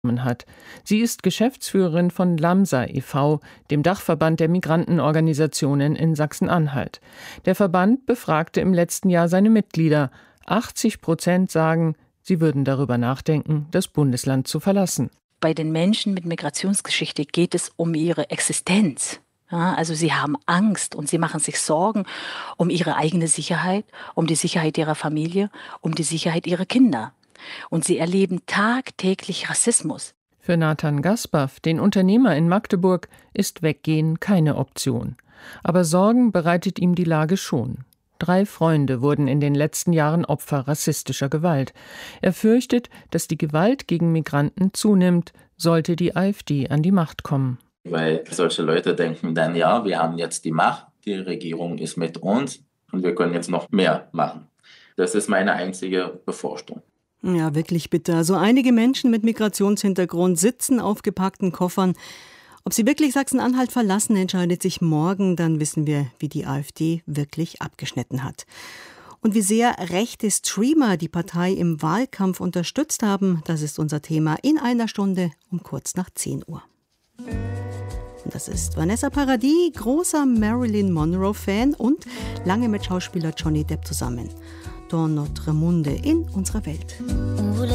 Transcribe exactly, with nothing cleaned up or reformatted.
hat. Sie ist Geschäftsführerin von LAMSA e V, dem Dachverband der Migrantenorganisationen in Sachsen-Anhalt. Der Verband befragte im letzten Jahr seine Mitglieder. achtzig Prozent sagen, sie würden darüber nachdenken, das Bundesland zu verlassen. Bei den Menschen mit Migrationsgeschichte geht es um ihre Existenz. Ja, also sie haben Angst und sie machen sich Sorgen um ihre eigene Sicherheit, um die Sicherheit ihrer Familie, um die Sicherheit ihrer Kinder. Und sie erleben tagtäglich Rassismus. Für Nathan Gaspav, den Unternehmer in Magdeburg, ist Weggehen keine Option. Aber Sorgen bereitet ihm die Lage schon. Drei Freunde wurden in den letzten Jahren Opfer rassistischer Gewalt. Er fürchtet, dass die Gewalt gegen Migranten zunimmt, sollte die AfD an die Macht kommen. Weil solche Leute denken dann, ja, wir haben jetzt die Macht, die Regierung ist mit uns und wir können jetzt noch mehr machen. Das ist meine einzige Befürchtung. Ja, wirklich bitter. So einige Menschen mit Migrationshintergrund sitzen auf gepackten Koffern. Ob sie wirklich Sachsen-Anhalt verlassen, entscheidet sich morgen. Dann wissen wir, wie die AfD wirklich abgeschnitten hat. Und wie sehr rechte Streamer die Partei im Wahlkampf unterstützt haben, das ist unser Thema in einer Stunde um kurz nach zehn Uhr. Und das ist Vanessa Paradis, großer Marilyn Monroe-Fan und lange mit Schauspieler Johnny Depp zusammen. Dans notre monde, in unserer Welt.